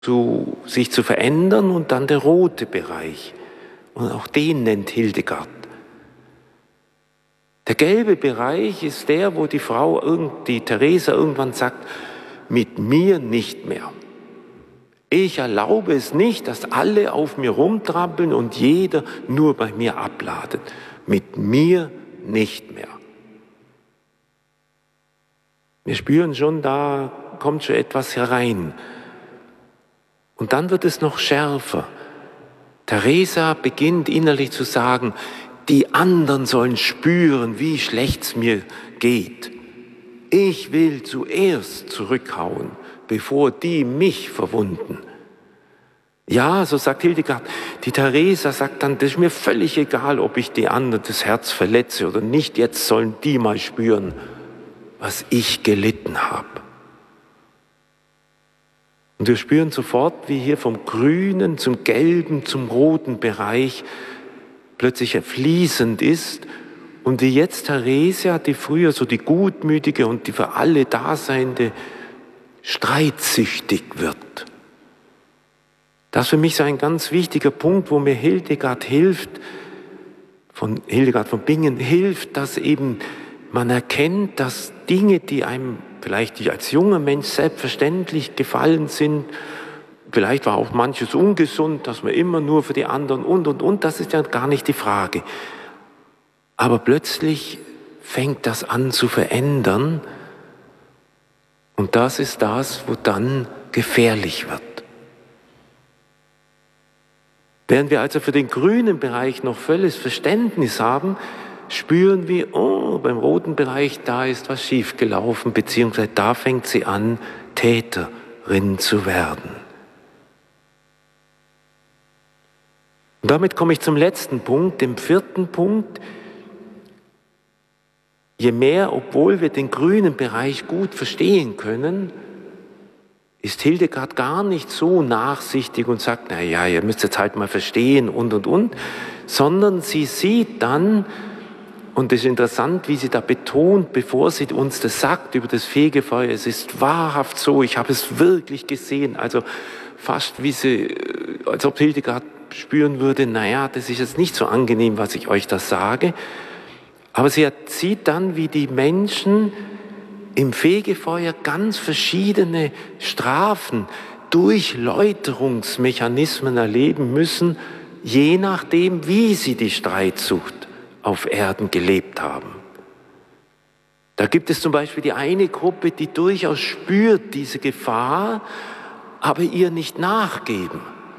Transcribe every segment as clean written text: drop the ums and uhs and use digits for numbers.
sich zu verändern, und dann der rote Bereich. Und auch den nennt Hildegard. Der gelbe Bereich ist der, wo die Theresa irgendwann sagt, mit mir nicht mehr. Ich erlaube es nicht, dass alle auf mir rumtrampeln und jeder nur bei mir abladet. Mit mir nicht mehr. Wir spüren schon, da kommt schon etwas herein. Und dann wird es noch schärfer. Theresa beginnt innerlich zu sagen, die anderen sollen spüren, wie schlecht es mir geht. Ich will zuerst zurückhauen, bevor die mich verwunden. Ja, so sagt Hildegard, die Theresa sagt dann, das ist mir völlig egal, ob ich die anderen das Herz verletze oder nicht, jetzt sollen die mal spüren, was ich gelitten habe. Und wir spüren sofort, wie hier vom grünen zum gelben zum roten Bereich plötzlich fließend ist und wie jetzt Theresa, die früher so die gutmütige und die für alle Daseinende, streitsüchtig wird. Das ist für mich so ein ganz wichtiger Punkt, wo mir Hildegard von Bingen hilft, dass eben man erkennt, dass Dinge, die einem vielleicht als junger Mensch selbstverständlich gefallen sind, vielleicht war auch manches ungesund, dass man immer nur für die anderen und, das ist ja gar nicht die Frage. Aber plötzlich fängt das an zu verändern und das ist das, wo dann gefährlich wird. Während wir also für den grünen Bereich noch völliges Verständnis haben, spüren wir, beim roten Bereich, da ist was schiefgelaufen, beziehungsweise da fängt sie an, Täterin zu werden. Und damit komme ich zum letzten Punkt, dem vierten Punkt. Je mehr, obwohl wir den grünen Bereich gut verstehen können, ist Hildegard gar nicht so nachsichtig und sagt, naja, ihr müsst jetzt halt mal verstehen und, sondern sie sieht dann, und es ist interessant, wie sie da betont, bevor sie uns das sagt über das Fegefeuer, es ist wahrhaft so, ich habe es wirklich gesehen, also fast als ob Hildegard spüren würde, naja, das ist jetzt nicht so angenehm, was ich euch da sage, aber sie sieht dann, wie die Menschen im Fegefeuer ganz verschiedene Strafen, Durchläuterungsmechanismen erleben müssen, je nachdem, wie sie die Streitsucht auf Erden gelebt haben. Da gibt es zum Beispiel die eine Gruppe, die durchaus spürt diese Gefahr, aber ihr nicht nachgeben.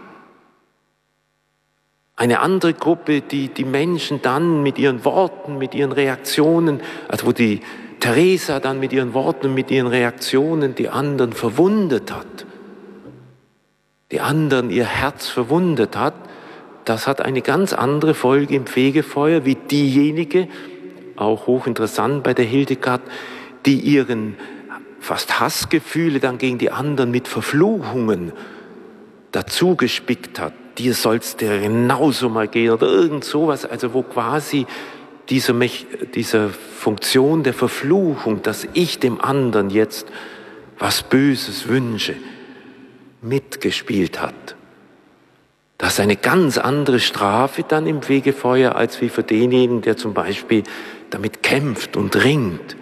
Eine andere Gruppe, die Menschen dann mit ihren Worten, mit ihren Reaktionen, also wo die Theresa dann mit ihren Worten und mit ihren Reaktionen die anderen verwundet hat, die anderen ihr Herz verwundet hat, das hat eine ganz andere Folge im Fegefeuer wie diejenige, auch hochinteressant bei der Hildegard, die ihren fast Hassgefühle dann gegen die anderen mit Verfluchungen dazu gespickt hat. Dir soll's dir genauso mal gehen oder irgend sowas, also wo quasi diese Funktion der Verfluchung, dass ich dem anderen jetzt was Böses wünsche, mitgespielt hat. Das ist eine ganz andere Strafe dann im Fegefeuer, als wie für denjenigen, der zum Beispiel damit kämpft und ringt.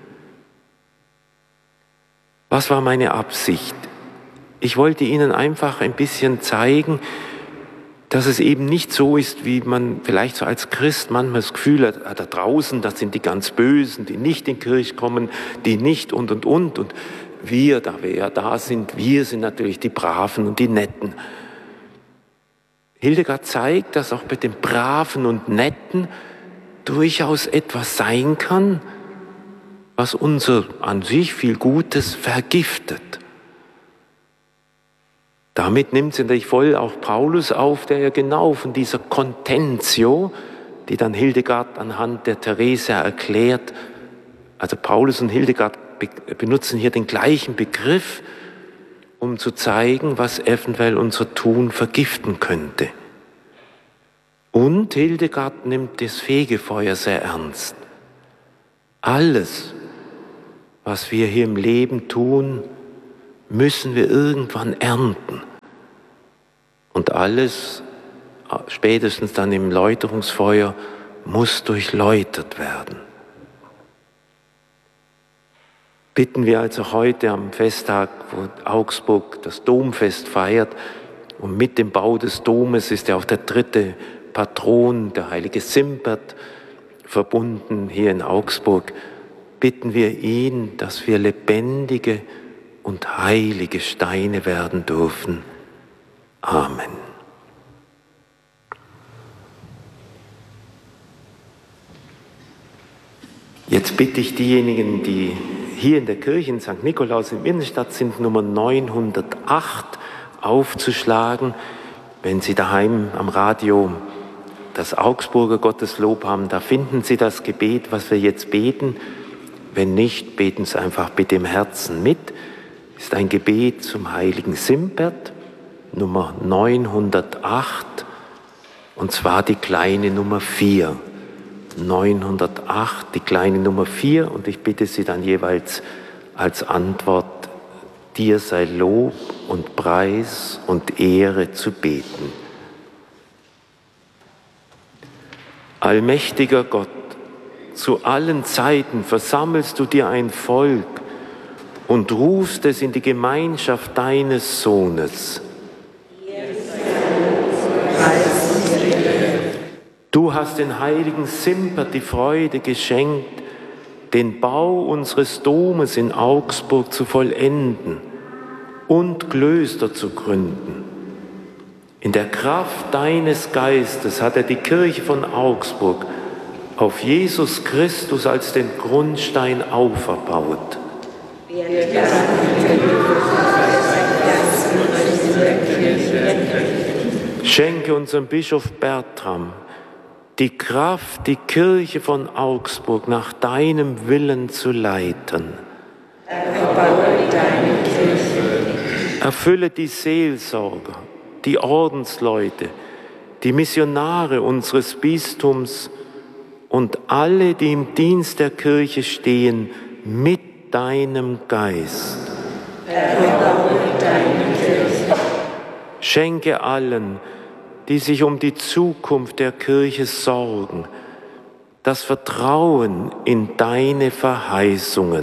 Was war meine Absicht? Ich wollte Ihnen einfach ein bisschen zeigen, dass es eben nicht so ist, wie man vielleicht so als Christ manchmal das Gefühl hat, da draußen, das sind die ganz Bösen, die nicht in die Kirche kommen, die nicht und wir, da wir ja da sind, wir sind natürlich die Braven und die Netten. Hildegard zeigt, dass auch bei den Braven und Netten durchaus etwas sein kann, was unser an sich viel Gutes vergiftet. Damit nimmt sie natürlich voll auch Paulus auf, der ja genau von dieser Contentio, die dann Hildegard anhand der Theresa erklärt, also Paulus und Hildegard benutzen hier den gleichen Begriff, um zu zeigen, was eventuell unser Tun vergiften könnte. Und Hildegard nimmt das Fegefeuer sehr ernst. Alles, was wir hier im Leben tun, müssen wir irgendwann ernten. alles, spätestens dann im Läuterungsfeuer, muss durchläutert werden. Bitten wir also heute am Festtag, wo Augsburg das Domfest feiert, und mit dem Bau des Domes ist ja auch der dritte Patron, der heilige Simbert, verbunden hier in Augsburg, bitten wir ihn, dass wir lebendige und heilige Steine werden dürfen. Amen. Jetzt bitte ich diejenigen, die hier in der Kirche in St. Nikolaus in Innenstadt sind, Nummer 908 aufzuschlagen. Wenn Sie daheim am Radio das Augsburger Gotteslob haben, da finden Sie das Gebet, was wir jetzt beten. Wenn nicht, beten Sie einfach bitte im Herzen mit. Es ist ein Gebet zum heiligen Simbert, Nummer 908, und zwar die kleine Nummer 4. 908, die kleine Nummer 4, und ich bitte Sie dann jeweils als Antwort, dir sei Lob und Preis und Ehre zu beten. Allmächtiger Gott, zu allen Zeiten versammelst du dir ein Volk und rufst es in die Gemeinschaft deines Sohnes. Du hast den heiligen Simbert die Freude geschenkt, den Bau unseres Domes in Augsburg zu vollenden und Klöster zu gründen. In der Kraft deines Geistes hat er die Kirche von Augsburg auf Jesus Christus als den Grundstein auferbaut. Schenke unserem Bischof Bertram die Kraft, die Kirche von Augsburg nach deinem Willen zu leiten. Erfülle die Seelsorger, die Ordensleute, die Missionare unseres Bistums und alle, die im Dienst der Kirche stehen, mit deinem Geist. Schenke allen, die sich um die Zukunft der Kirche sorgen, das Vertrauen in deine Verheißungen.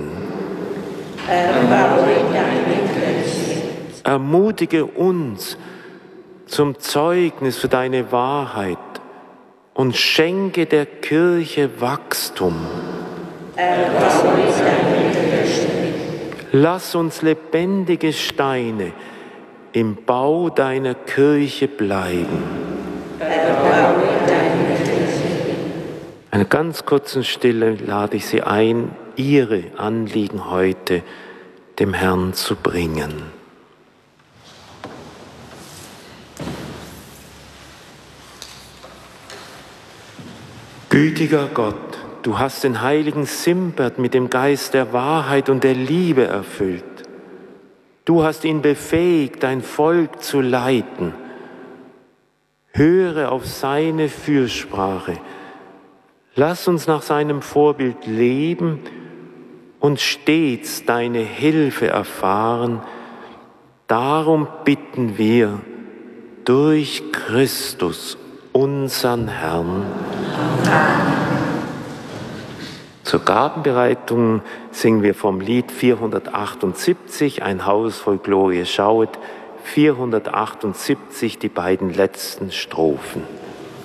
Ermutige uns zum Zeugnis für deine Wahrheit und schenke der Kirche Wachstum. Lass uns lebendige Steine im Bau deiner Kirche bleiben. Eine ganz kurze Stille lade ich Sie ein, Ihre Anliegen heute dem Herrn zu bringen. Gütiger Gott, du hast den heiligen Simbert mit dem Geist der Wahrheit und der Liebe erfüllt. Du hast ihn befähigt, dein Volk zu leiten. Höre auf seine Fürsprache. Lass uns nach seinem Vorbild leben und stets deine Hilfe erfahren. Darum bitten wir durch Christus, unseren Herrn. Amen. Zur Gabenbereitung singen wir vom Lied 478, ein Haus voll Glorie schauet, 478, die beiden letzten Strophen.